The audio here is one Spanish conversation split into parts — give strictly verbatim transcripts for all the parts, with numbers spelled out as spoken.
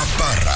Parra.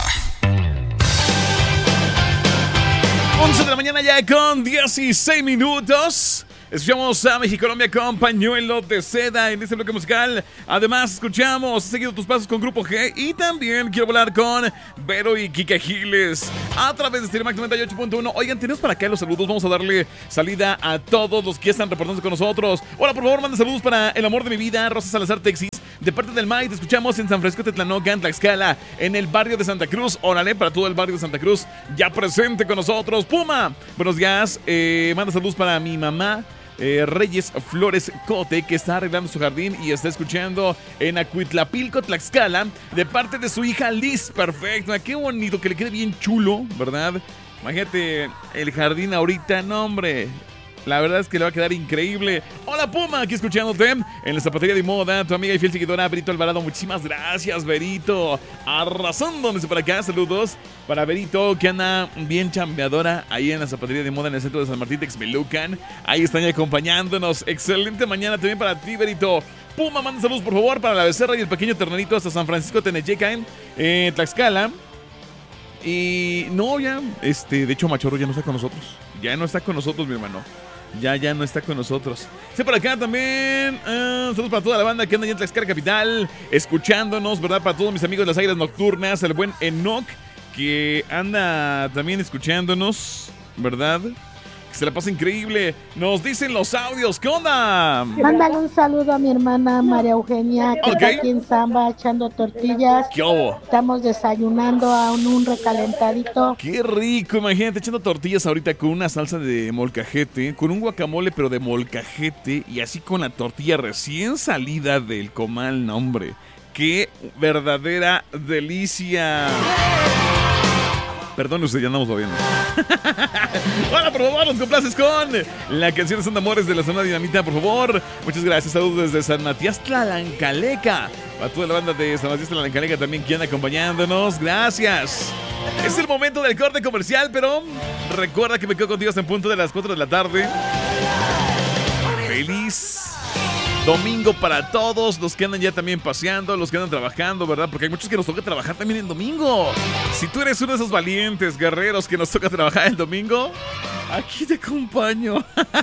once de la mañana ya con dieciséis minutos. Escuchamos a Mexicolombia con Pañuelo de Seda en este bloque musical. Además, escuchamos Seguido tus pasos con Grupo G. Y también quiero hablar con Vero y Kike Giles a través de Cinemax noventa y ocho punto uno. Oigan, tenemos para acá los saludos. Vamos a darle salida a todos los que están reportándose con nosotros. Hola, por favor, manden saludos para el amor de mi vida, Rosa Salazar Texis. De parte del M A I, te escuchamos en San Francisco Tetlanocan, Tlaxcala, en el barrio de Santa Cruz. Órale, para todo el barrio de Santa Cruz, ya presente con nosotros. Puma, buenos días. Eh, manda saludos para mi mamá. Eh, Reyes Flores Cote, que está arreglando su jardín y está escuchando en Acuitlapilco, Tlaxcala, de parte de su hija Liz. Perfecto, qué bonito, que le quede bien chulo, ¿verdad? Imagínate el jardín ahorita, no hombre, la verdad es que le va a quedar increíble. Hola Puma, aquí escuchándote en la zapatería de moda, tu amiga y fiel seguidora Berito Alvarado. Muchísimas gracias, Berito, arrasándome por acá. Saludos para Berito, que anda bien chambeadora ahí en la zapatería de moda en el centro de San Martín Texmelucan. Ahí están ya acompañándonos. Excelente mañana también para ti, Berito. Puma, manda saludos por favor para la becerra y el pequeño ternerito hasta San Francisco Tenecheca en eh, Tlaxcala. Y no, ya, este, de hecho Machorro ya no está con nosotros. Ya no está con nosotros, mi hermano. Ya, ya no está con nosotros. Sí, por acá también. Uh, saludos para toda la banda que anda allá en Tlaxcala Capital, escuchándonos, ¿verdad? Para todos mis amigos de las Águilas Nocturnas, el buen Enoch, que anda también escuchándonos, ¿verdad? Que se la pasa increíble. Nos dicen los audios. ¿Qué onda? Mándale un saludo a mi hermana María Eugenia, que okay. está aquí en Zamba echando tortillas. ¿Qué hubo? Estamos desayunando a un, un recalentadito. Qué rico, imagínate echando tortillas ahorita con una salsa de molcajete, con un guacamole pero de molcajete y así con la tortilla recién salida del comal, no hombre. Qué verdadera delicia. Perdón, usted ya andamos moviendo. Hola, por favor, nos complaces con la canción de Santa Amores de la zona Dinamita, por favor. Muchas gracias, saludos desde San Matías Tlalancaleca. A toda la banda de San Matías Tlalancaleca también que anda acompañándonos. Gracias. Es el momento del corte comercial, pero recuerda que me quedo contigo hasta en punto de las cuatro de la tarde. Feliz domingo para todos los que andan ya también paseando, los que andan trabajando, ¿verdad? Porque hay muchos que nos toca trabajar también el domingo. Si tú eres uno de esos valientes guerreros que nos toca trabajar el domingo, aquí te acompaño.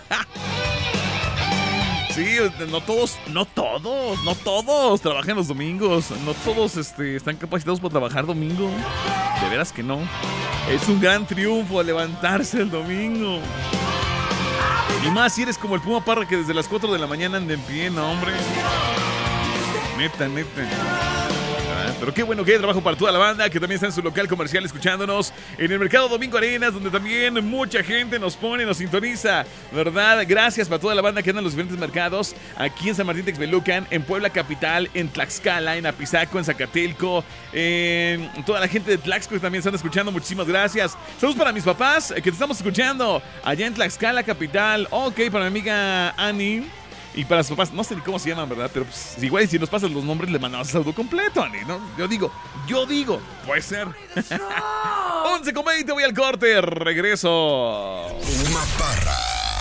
Sí, no todos, no todos, no todos trabajan los domingos. No todos este, están capacitados para trabajar domingo. De veras que no. Es un gran triunfo levantarse el domingo. Y más si eres como el Puma Parra, que desde las cuatro de la mañana anda en pie, no, hombre. Neta, neta. Pero qué bueno que hay trabajo para toda la banda que también está en su local comercial escuchándonos en el Mercado Domingo Arenas, donde también mucha gente nos pone, nos sintoniza, ¿verdad? Gracias para toda la banda que anda en los diferentes mercados, aquí en San Martín Texmelucan, en Puebla Capital, en Tlaxcala, en Apizaco, en Zacatelco, en toda la gente de Tlaxco que también están escuchando, muchísimas gracias. Saludos para mis papás que te estamos escuchando allá en Tlaxcala Capital. Ok, para mi amiga Annie. Y para sus papás, no sé ni cómo se llaman, ¿verdad? Pero pues, igual si nos pasan los nombres, le mandamos el saludo completo, Ani, ¿no? Yo digo, yo digo, puede ser. once con veinte, voy al corte, regreso. Puma Parra.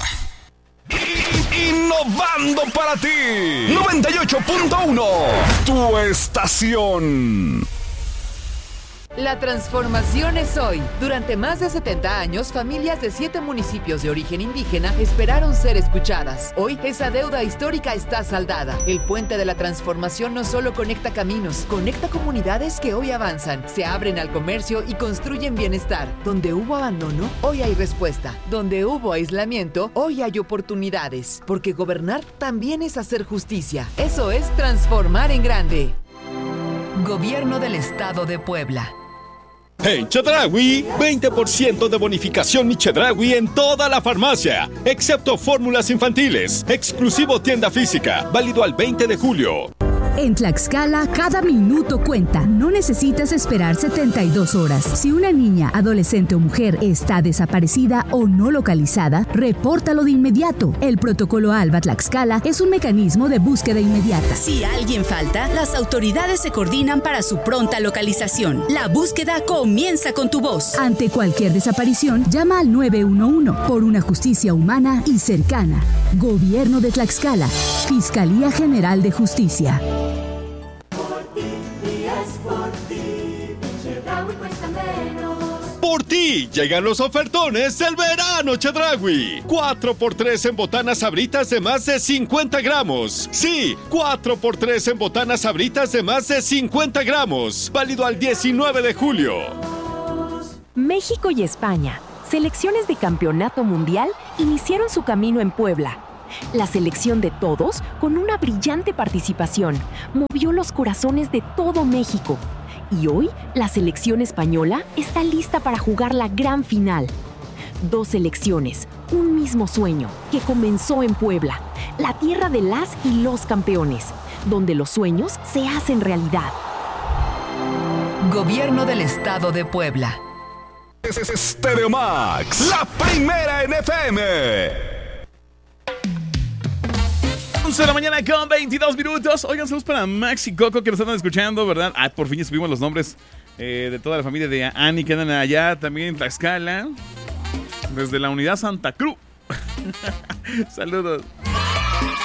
Innovando para ti. noventa y ocho punto uno. Tu estación. La transformación es hoy. Durante más de setenta años, familias de siete municipios de origen indígena esperaron ser escuchadas. Hoy, esa deuda histórica está saldada. El puente de la transformación no solo conecta caminos, conecta comunidades que hoy avanzan, se abren al comercio y construyen bienestar. Donde hubo abandono, hoy hay respuesta. Donde hubo aislamiento, hoy hay oportunidades. Porque gobernar también es hacer justicia. Eso es transformar en grande. Gobierno del Estado de Puebla. En Chedraui, veinte por ciento de bonificación Mi Chedraui en toda la farmacia, excepto fórmulas infantiles. Exclusivo tienda física, válido al veinte de julio. En Tlaxcala, cada minuto cuenta. No necesitas esperar setenta y dos horas. Si una niña, adolescente o mujer está desaparecida o no localizada, repórtalo de inmediato. El protocolo ALBA Tlaxcala es un mecanismo de búsqueda inmediata. Si alguien falta, las autoridades se coordinan para su pronta localización. La búsqueda comienza con tu voz. Ante cualquier desaparición, llama al nueve uno uno por una justicia humana y cercana. Gobierno de Tlaxcala. Fiscalía General de Justicia. Chedraui cuesta menos. Por ti llegan los ofertones del verano Chedraui. cuatro por tres en botanas sabritas de más de cincuenta gramos. Sí, cuatro por tres en botanas sabritas de más de cincuenta gramos. Válido al diecinueve de julio. México y España, selecciones de campeonato mundial, iniciaron su camino en Puebla. La selección de todos, con una brillante participación, movió los corazones de todo México. Y hoy, la selección española está lista para jugar la gran final. Dos selecciones, un mismo sueño, que comenzó en Puebla, la tierra de las y los campeones, donde los sueños se hacen realidad. Gobierno del Estado de Puebla. Stereo Max, la primera en F M. once de la mañana con veintidós minutos. Oigan, saludos para Max y Coco que nos están escuchando, ¿verdad? Ah, por fin ya subimos los nombres eh, de toda la familia de Ani que andan allá, también en Tlaxcala, desde la unidad Santa Cruz. Saludos.